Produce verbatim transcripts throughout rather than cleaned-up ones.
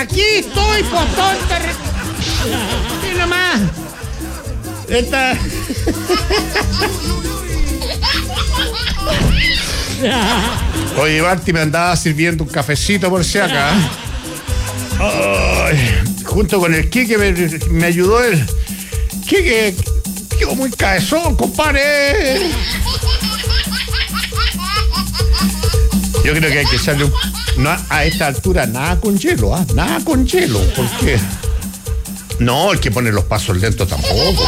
aquí estoy, potón. Y nomás. Esta. Oye, Barty me andaba sirviendo un cafecito por si acá. Ay, junto con el Quique me, me ayudó el Quique. Quedó muy cabezón, compadre. Yo creo que hay que echarle un... No, a esta altura nada con hielo, ¿ah? Nada con hielo. ¿Por qué? No, el que pone los pasos lentos tampoco.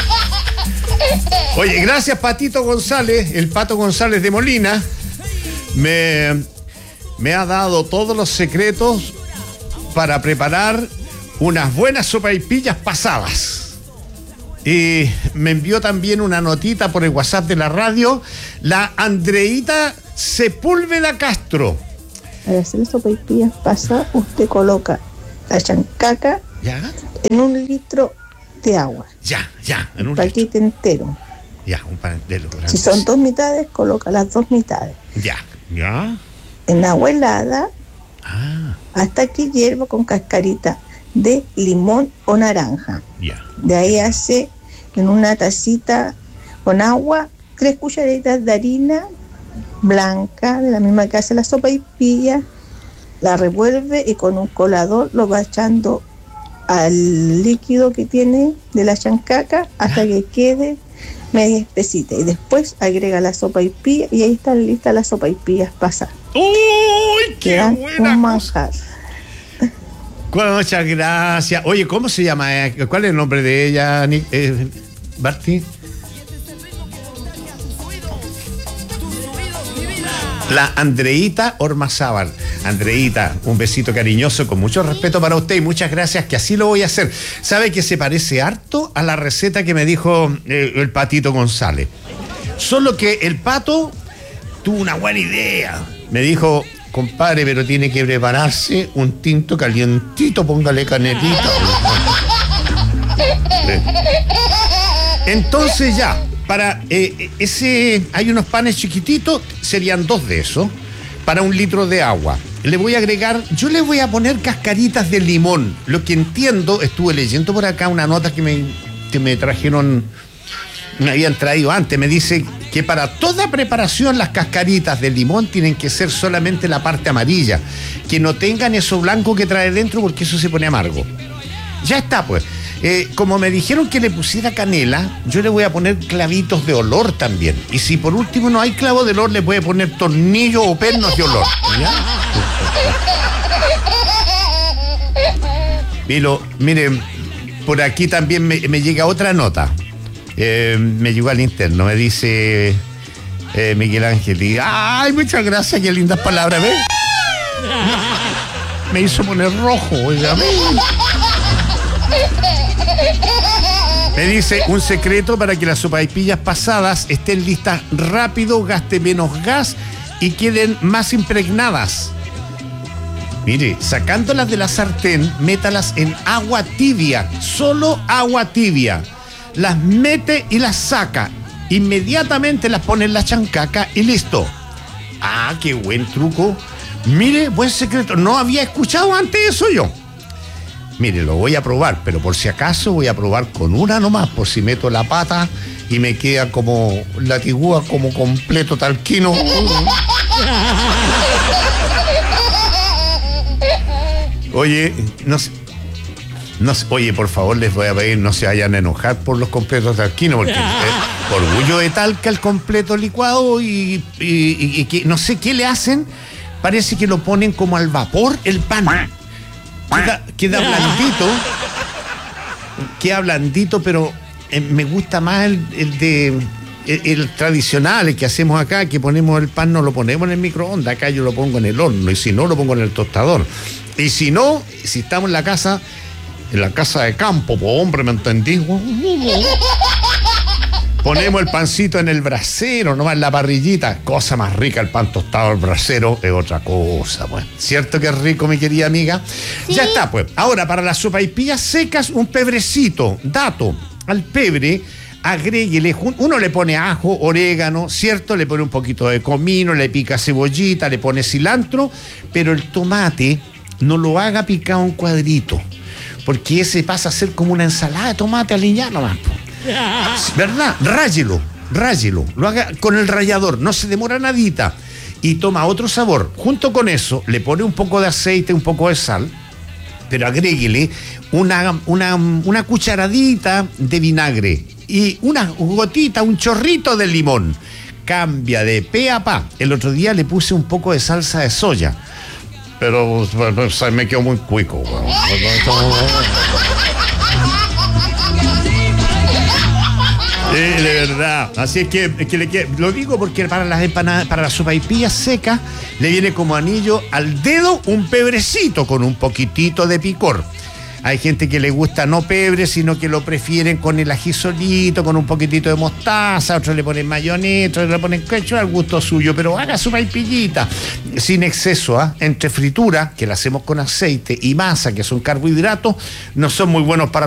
Oye, gracias Patito González, el Pato González de Molina. Me, me ha dado todos los secretos para preparar unas buenas sopaipillas pasadas. Y me envió también una notita por el WhatsApp de la radio, la Andreita Sepúlveda Castro. Para hacer sopaipillas pasadas, usted coloca la chancaca ¿Ya? en un litro de agua. Ya, ya. En un paquete entero. Ya, un paquete grande. Si son dos mitades, coloca las dos mitades. Ya, ya. En agua helada, ah. hasta que hierva con cascarita de limón o naranja. Ya. De ahí hace en una tacita con agua tres cucharaditas de harina blanca, de la misma que hace la sopaipilla, la revuelve y con un colador lo va echando al líquido que tiene de la chancaca hasta que quede media espesita, y después agrega la sopaipilla y ahí están listas las sopaipillas pasadas. ¡Uy, qué Quedan buena un manjar! Muchas gracias. Oye, ¿cómo se llama? ¿Cuál es el nombre de ella, eh, Barty? La Andreita Ormazábal. Andreita, un besito cariñoso con mucho respeto para usted y muchas gracias, que así lo voy a hacer. ¿Sabe que se parece harto a la receta que me dijo eh, el Patito González? Solo que el Pato tuvo una buena idea. Me dijo, compadre, pero tiene que prepararse un tinto calientito, póngale canelita. Entonces ya, para eh, ese, hay unos panes chiquititos, serían dos de esos, para un litro de agua. Le voy a agregar, yo le voy a poner cascaritas de limón. Lo que entiendo, estuve leyendo por acá una nota que me, que me trajeron, me habían traído antes, me dice que para toda preparación las cascaritas de limón tienen que ser solamente la parte amarilla, que no tengan eso blanco que trae dentro, porque eso se pone amargo. Ya está, pues. Eh, como me dijeron que le pusiera canela, yo le voy a poner clavitos de olor también. Y si por último no hay clavo de olor, le puede poner tornillos o pernos de olor. ¿Ya? Milo, miren, por aquí también me, me llega otra nota. Eh, me llegó al interno, me dice eh, Miguel Ángel. Y, ¡ay, muchas gracias! ¡Qué lindas palabras! ¿Ves? Me hizo poner rojo, oiga. Me dice, un secreto para que las sopaipillas pasadas estén listas rápido, gaste menos gas y queden más impregnadas. Mire, sacándolas de la sartén, métalas en agua tibia, solo agua tibia. Las mete y las saca. Inmediatamente las pone en la chancaca y listo. Ah, qué buen truco. Mire, buen secreto. No había escuchado antes eso yo. Mire, lo voy a probar, pero por si acaso voy a probar con una nomás, por si meto la pata y me queda como la tigúa, como completo talquino. Oye, no sé, no sé, oye, por favor, les voy a pedir, no se vayan a enojar por los completos talquinos, porque eh, orgullo de Talca el completo licuado y, y, y, y que no sé qué le hacen, parece que lo ponen como al vapor el pan. Queda, queda blandito, queda blandito, pero eh, me gusta más el, el de el, el tradicional, el que hacemos acá, que ponemos el pan, no lo ponemos en el microondas, acá yo lo pongo en el horno, y si no, lo pongo en el tostador. Y si no, si estamos en la casa, en la casa de campo, pues hombre, ¿me entendí? Ponemos el pancito en el brasero, nomás en la parrillita. Cosa más rica, el pan tostado al brasero es otra cosa, pues. ¿Cierto que es rico, mi querida amiga? Sí. Ya está, pues. Ahora, para las sopaipillas secas, un pebrecito. Dato, al pebre, agréguele, uno le pone ajo, orégano, ¿cierto? Le pone un poquito de comino, le pica cebollita, le pone cilantro, pero el tomate no lo haga picado en cuadrito, porque ese pasa a ser como una ensalada de tomate aliñada nomás, po. ¿Verdad? Ráyelo, ráyelo, lo haga con el rallador, no se demora nadita y toma otro sabor. Junto con eso le pone un poco de aceite, un poco de sal, pero agréguele una, una, una cucharadita de vinagre y una gotita, un chorrito de limón. Cambia de pe a pa. El otro día le puse un poco de salsa de soya, pero pues, me quedó muy cuico. Eh, de verdad. Así es que, es que, le, que lo digo porque para las empanadas, para las sopaipillas secas, le viene como anillo al dedo un pebrecito con un poquitito de picor. Hay gente que le gusta no pebre, sino que lo prefieren con el ají solito, con un poquitito de mostaza, otros le ponen mayonesa, otros le ponen ketchup, al gusto suyo, pero haga su sopaipillita sin exceso, ¿ah? Entre fritura, que la hacemos con aceite, y masa, que son carbohidratos, no son muy buenos para